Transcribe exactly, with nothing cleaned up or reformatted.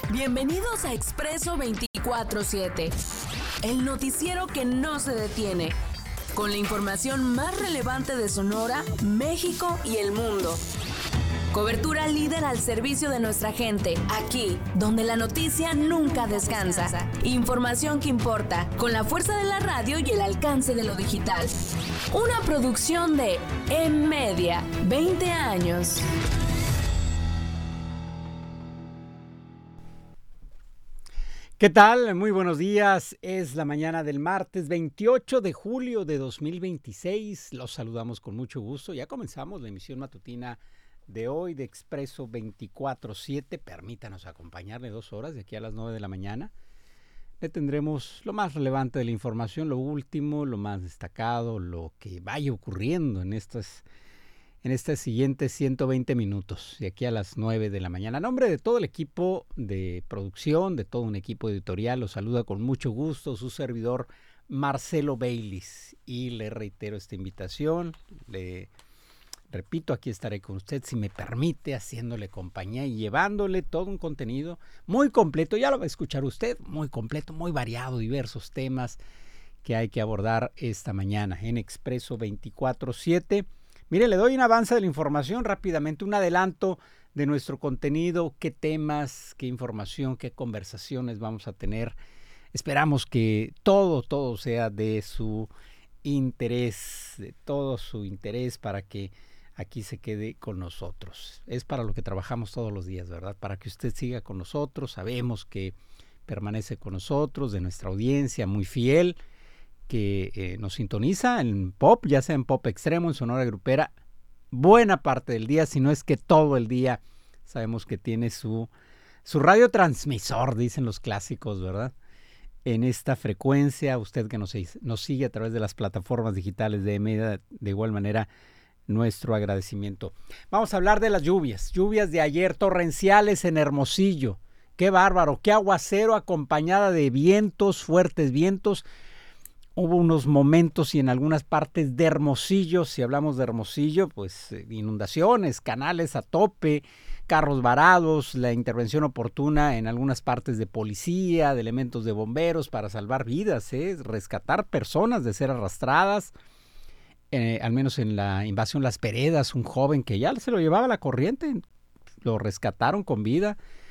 Bienvenidos a Expreso veinticuatro siete, el noticiero que no se detiene, con la información más relevante de Sonora, México y el mundo. Cobertura líder al servicio de nuestra gente, aquí, donde la noticia nunca descansa. Información que importa, con la fuerza de la radio y el alcance de lo digital. Una producción de M-Media, veinte años. ¿Qué tal? Muy buenos días. Es la mañana del martes veintiocho de julio de dos mil veintiséis. Los saludamos con mucho gusto. Ya comenzamos la emisión matutina de hoy de Expreso veinticuatro siete. Permítanos acompañarle dos horas de aquí a las nueve de la mañana. Le tendremos lo más relevante de la información, lo último, lo más destacado, lo que vaya ocurriendo en estas, en estos siguientes ciento veinte minutos, de aquí a las nueve de la mañana. A nombre de todo el equipo de producción, de todo un equipo editorial, los saluda con mucho gusto su servidor Marcelo Baylis. Y le reitero esta invitación, le repito, aquí estaré con usted, si me permite, haciéndole compañía y llevándole todo un contenido muy completo. Ya lo va a escuchar usted, muy completo, muy variado, diversos temas que hay que abordar esta mañana en Expreso veinticuatro siete. Mire, le doy un avance de la información rápidamente, un adelanto de nuestro contenido, qué temas, qué información, qué conversaciones vamos a tener. Esperamos que todo, todo sea de su interés, de todo su interés para que aquí se quede con nosotros. Es para lo que trabajamos todos los días, ¿verdad? Para que usted siga con nosotros. Sabemos que permanece con nosotros, de nuestra audiencia muy fiel, que eh, nos sintoniza en pop, ya sea en pop extremo, en Sonora Grupera, buena parte del día, si no es que todo el día. Sabemos que tiene su, su radiotransmisor, dicen los clásicos, ¿verdad? En esta frecuencia, usted que nos, nos sigue a través de las plataformas digitales de M-Media, de igual manera, nuestro agradecimiento. Vamos a hablar de las lluvias, lluvias de ayer torrenciales en Hermosillo. Qué bárbaro, qué aguacero acompañada de vientos, fuertes vientos. Hubo unos momentos y en algunas partes de Hermosillo, si hablamos de Hermosillo, pues eh, inundaciones, canales a tope, carros varados, la intervención oportuna en algunas partes de policía, de elementos de bomberos para salvar vidas, ¿eh? rescatar personas de ser arrastradas. Eh, al menos en la invasión Las Peredas, un joven que ya se lo llevaba la corriente, lo rescataron con vida.